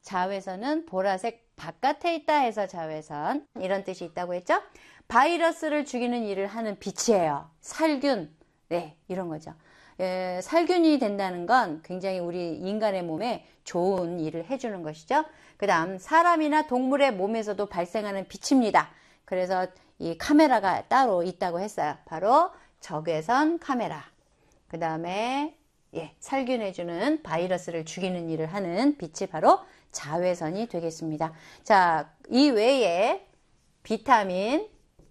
자외선은 보라색 바깥에 있다 해서 자외선, 이런 뜻이 있다고 했죠. 바이러스를 죽이는 일을 하는 빛이에요. 살균, 네, 이런 거죠. 살균이 된다는 건 굉장히 우리 인간의 몸에 좋은 일을 해주는 것이죠. 그 다음 사람이나 동물의 몸에서도 발생하는 빛입니다. 그래서 이 카메라가 따로 있다고 했어요. 바로 적외선 카메라. 그 다음에 살균해주는 바이러스를 죽이는 일을 하는 빛이 바로 자외선이 되겠습니다. 자, 이 외에 비타민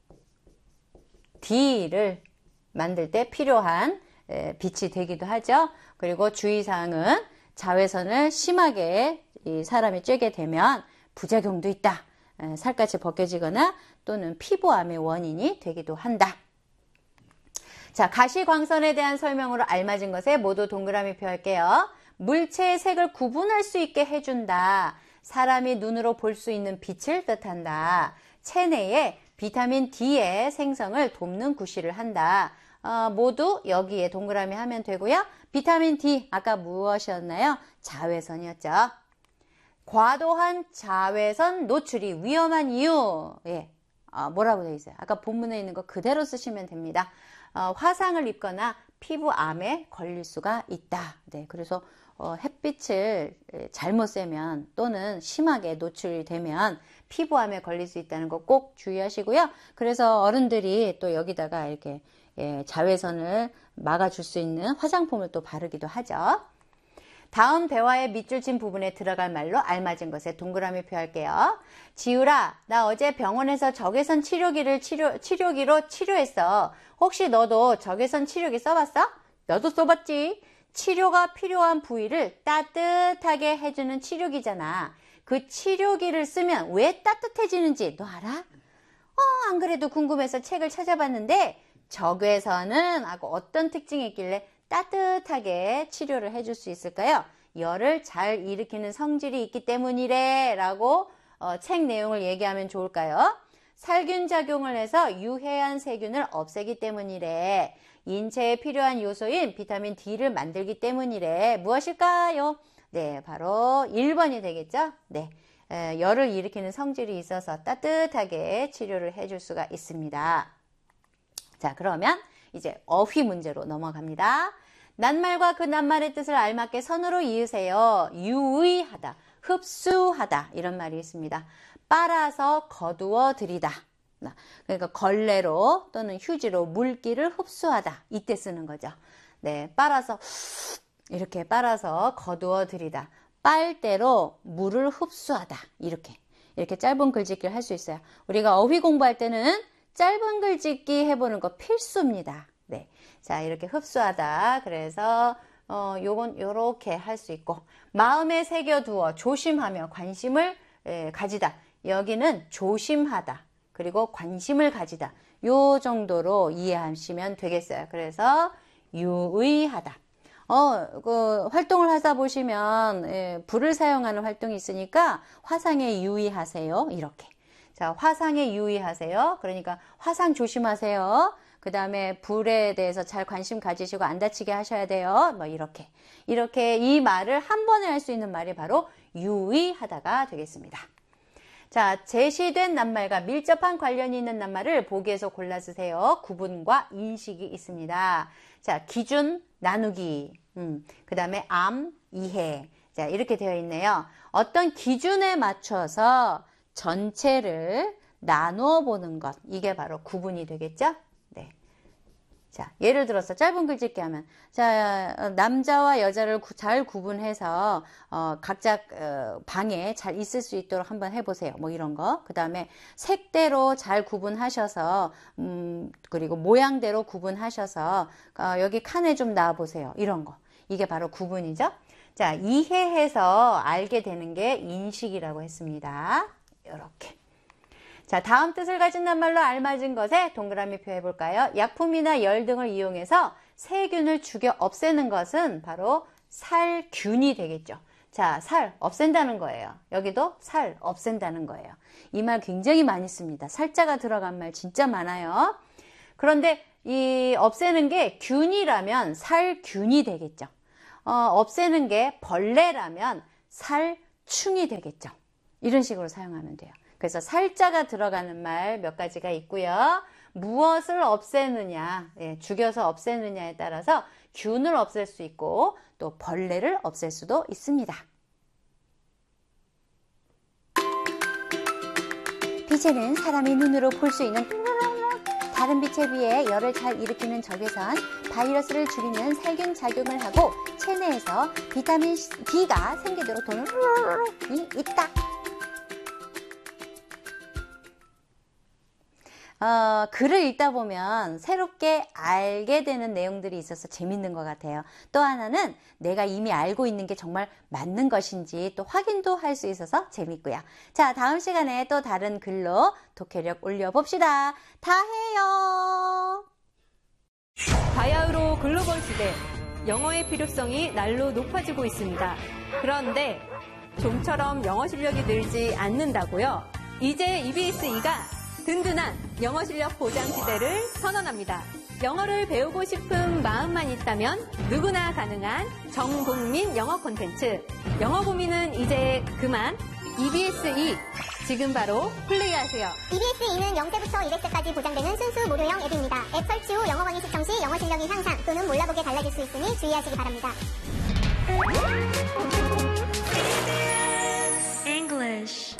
D를 만들 때 필요한 빛이 되기도 하죠. 그리고 주의사항은 자외선을 심하게 이 사람이 쬐게 되면 부작용도 있다. 살갗이 벗겨지거나 또는 피부암의 원인이 되기도 한다. 자, 가시광선에 대한 설명으로 알맞은 것에 모두 동그라미 표할게요. 물체의 색을 구분할 수 있게 해준다. 사람이 눈으로 볼 수 있는 빛을 뜻한다. 체내에 비타민 D의 생성을 돕는 구실을 한다. 모두 여기에 동그라미 하면 되고요. 비타민 D, 아까 무엇이었나요? 자외선이었죠. 과도한 자외선 노출이 위험한 이유. 뭐라고 되어 있어요? 아까 본문에 있는 거 그대로 쓰시면 됩니다. 화상을 입거나 피부암에 걸릴 수가 있다. 네, 그래서 햇빛을 잘못 쐬면 또는 심하게 노출이 되면 피부암에 걸릴 수 있다는 거 꼭 주의하시고요. 그래서 어른들이 또 여기다가 이렇게 자외선을 막아줄 수 있는 화장품을 또 바르기도 하죠. 다음 대화의 밑줄 친 부분에 들어갈 말로 알맞은 것에 동그라미 표할게요. 지우라, 나 어제 병원에서 적외선 치료기로 치료했어. 혹시 너도 적외선 치료기 써봤어? 너도 써봤지? 치료가 필요한 부위를 따뜻하게 해주는 치료기잖아. 그 치료기를 쓰면 왜 따뜻해지는지 너 알아? 안 그래도 궁금해서 책을 찾아봤는데 적외선은 하고 어떤 특징이 있길래 따뜻하게 치료를 해줄 수 있을까요? 열을 잘 일으키는 성질이 있기 때문이래 라고 책 내용을 얘기하면 좋을까요? 살균작용을 해서 유해한 세균을 없애기 때문이래. 인체에 필요한 요소인 비타민 D를 만들기 때문이래. 무엇일까요? 네, 바로 1번이 되겠죠? 네, 열을 일으키는 성질이 있어서 따뜻하게 치료를 해줄 수가 있습니다. 자, 그러면 이제 어휘 문제로 넘어갑니다. 낱말과 그 낱말의 뜻을 알맞게 선으로 이으세요. 유의하다, 흡수하다 이런 말이 있습니다. 빨아서 거두어 들이다. 그러니까 걸레로 또는 휴지로 물기를 흡수하다 이때 쓰는 거죠. 네, 빨아서 이렇게 빨아서 거두어 들이다. 빨대로 물을 흡수하다. 이렇게 짧은 글짓기를 할 수 있어요. 우리가 어휘 공부할 때는 짧은 글짓기 해보는 거 필수입니다. 네, 자 이렇게 흡수하다. 그래서 요건 요렇게 할 수 있고 마음에 새겨두어 조심하며 관심을 가지다. 여기는 조심하다. 그리고 관심을 가지다. 요 정도로 이해하시면 되겠어요. 그래서 유의하다. 그 활동을 하다 보시면 불을 사용하는 활동이 있으니까 화상에 유의하세요. 이렇게. 자, 화상에 유의하세요. 그러니까 화상 조심하세요. 그 다음에 불에 대해서 잘 관심 가지시고 안 다치게 하셔야 돼요. 뭐 이렇게 이 말을 한 번에 할 수 있는 말이 바로 유의하다가 되겠습니다. 자, 제시된 낱말과 밀접한 관련이 있는 낱말을 보기에서 골라 쓰세요. 구분과 인식이 있습니다. 자, 기준, 나누기, 그 다음에 암, 이해. 자, 이렇게 되어 있네요. 어떤 기준에 맞춰서 전체를 나누어 보는 것. 이게 바로 구분이 되겠죠? 네. 자, 예를 들어서 짧은 글짓기 하면, 자, 남자와 여자를 잘 구분해서, 각자, 방에 잘 있을 수 있도록 한번 해보세요. 뭐 이런 거. 그 다음에 색대로 잘 구분하셔서, 그리고 모양대로 구분하셔서, 여기 칸에 좀 놔보세요. 이런 거. 이게 바로 구분이죠? 자, 이해해서 알게 되는 게 인식이라고 했습니다. 이렇게. 자, 다음 뜻을 가진 낱말로 알맞은 것에 동그라미 표해 볼까요? 약품이나 열 등을 이용해서 세균을 죽여 없애는 것은 바로 살균이 되겠죠. 자, 살 없앤다는 거예요. 여기도 살 없앤다는 거예요. 이 말 굉장히 많이 씁니다. 살자가 들어간 말 진짜 많아요. 그런데 이 없애는 게 균이라면 살균이 되겠죠. 없애는 게 벌레라면 충이 되겠죠. 이런 식으로 사용하면 돼요. 그래서 살자가 들어가는 말 몇 가지가 있고요. 무엇을 없애느냐, 죽여서 없애느냐에 따라서 균을 없앨 수 있고 또 벌레를 없앨 수도 있습니다. 빛에는 사람이 눈으로 볼 수 있는 다른 빛에 비해 열을 잘 일으키는 적외선, 바이러스를 죽이는 살균 작용을 하고 체내에서 비타민 D가 생기도록 도는 이 있다. 글을 읽다 보면 새롭게 알게 되는 내용들이 있어서 재밌는 것 같아요. 또 하나는 내가 이미 알고 있는 게 정말 맞는 것인지 또 확인도 할 수 있어서 재밌고요. 자, 다음 시간에 또 다른 글로 독해력 올려봅시다. 다 해요. 바야흐로 글로벌 시대, 영어의 필요성이 날로 높아지고 있습니다. 그런데 좀처럼 영어 실력이 늘지 않는다고요? 이제 EBS2가 든든한 영어 실력 보장 시대를 선언합니다. 영어를 배우고 싶은 마음만 있다면 누구나 가능한 전국민 영어 콘텐츠. 영어 고민은 이제 그만. EBS2 지금 바로 플레이하세요. EBS2는 0세부터 200세까지 보장되는 순수 무료형 앱입니다. 앱 설치 후 영어 강의 시청 시 영어 실력이 향상 또는 몰라보게 달라질 수 있으니 주의하시기 바랍니다. English